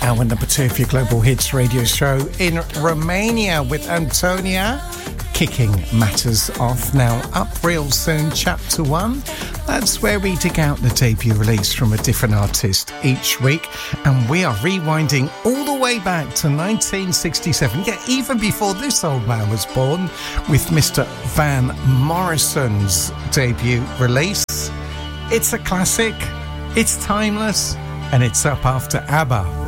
Hour number 2 of your Global Hits radio show in Romania with Antonia, kicking matters off. Now, up real soon, Chapter 1. That's where we dig out the debut release from a different artist each week. And we are rewinding all the way back to 1967. Yeah, even before this old man was born, with Mr. Van Morrison's debut release. It's a classic, it's timeless, and it's up after ABBA.